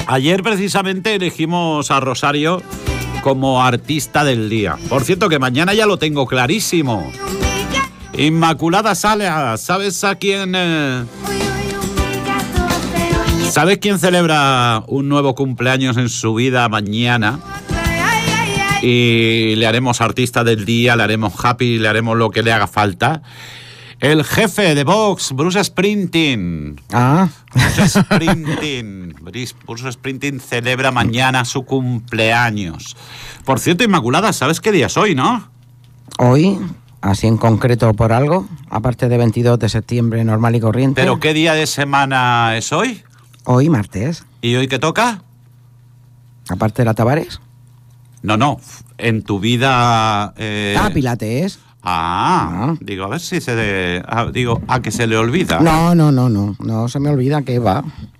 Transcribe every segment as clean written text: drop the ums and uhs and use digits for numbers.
Ayer precisamente elegimos a Rosario como artista del día. Por cierto, que mañana ya lo tengo clarísimo. Inmaculada Salas, ¿sabes a quién? ¿Sabes quién celebra un nuevo cumpleaños en su vida mañana? Y le haremos artista del día, le haremos happy, le haremos lo que le haga falta. El jefe de Vox, Bruce Springsteen. Bruce Springsteen celebra mañana su cumpleaños. Por cierto, Inmaculada, ¿sabes qué día es hoy, no? Hoy, así en concreto por algo, aparte de 22 de septiembre, normal y corriente. ¿Pero qué día de semana es hoy? Hoy, martes. ¿Y hoy qué toca? Aparte de la Tavares. No, en tu vida... Pilates. Digo, a ver si a que se le olvida. No se me olvida que va.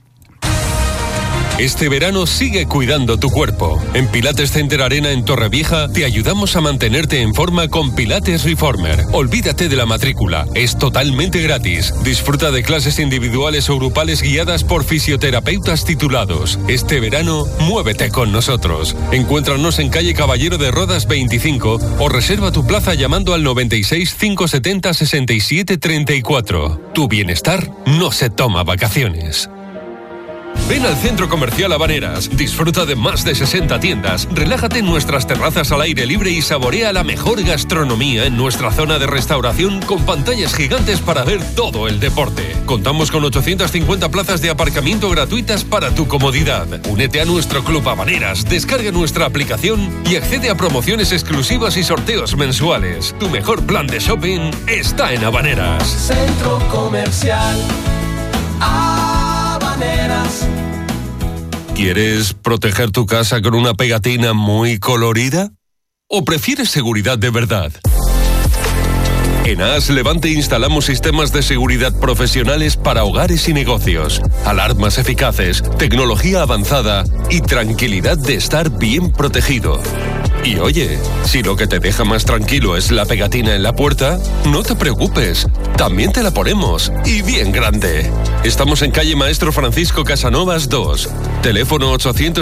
Este verano sigue cuidando tu cuerpo. En Pilates Center Arena en Torrevieja te ayudamos a mantenerte en forma con Pilates Reformer. Olvídate de la matrícula, es totalmente gratis. Disfruta de clases individuales o grupales guiadas por fisioterapeutas titulados. Este verano, muévete con nosotros. Encuéntranos en calle Caballero de Rodas 25 o reserva tu plaza llamando al 96 570 67 34. Tu bienestar no se toma vacaciones. Ven al Centro Comercial Habaneras, disfruta de más de 60 tiendas, relájate en nuestras terrazas al aire libre y saborea la mejor gastronomía en nuestra zona de restauración con pantallas gigantes para ver todo el deporte. Contamos con 850 plazas de aparcamiento gratuitas para tu comodidad. Únete a nuestro Club Habaneras, descarga nuestra aplicación y accede a promociones exclusivas y sorteos mensuales. Tu mejor plan de shopping está en Habaneras. Centro Comercial Habaneras. ¿Quieres proteger tu casa con una pegatina muy colorida? ¿O prefieres seguridad de verdad? En AS Levante instalamos sistemas de seguridad profesionales para hogares y negocios, alarmas eficaces, tecnología avanzada y tranquilidad de estar bien protegido. Y oye, si lo que te deja más tranquilo es la pegatina en la puerta, no te preocupes, también te la ponemos, y bien grande. Estamos en calle Maestro Francisco Casanovas 2, teléfono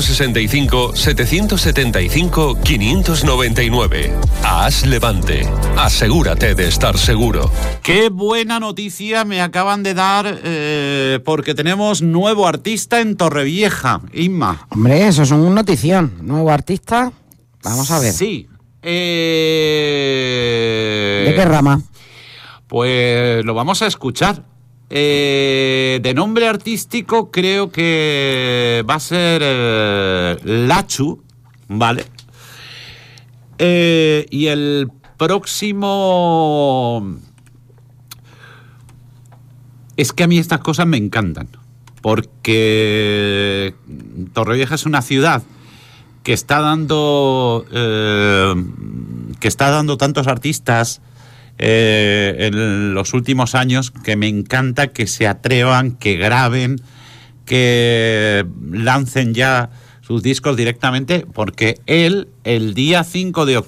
865-775-599. AS Levante, asegúrate de estar seguro. Qué buena noticia me acaban de dar, porque tenemos nuevo artista en Torrevieja, Inma. Hombre, eso es un notición. Nuevo artista. Vamos a ver. Sí. ¿De qué rama? Pues lo vamos a escuchar. De nombre artístico creo que va a ser Lachu, ¿vale? Y el próximo... Es que a mí estas cosas me encantan, porque Torrevieja es una ciudad que está dando tantos artistas en los últimos años, que me encanta que se atrevan, que graben, que lancen ya sus discos directamente, porque él el día 5 de octubre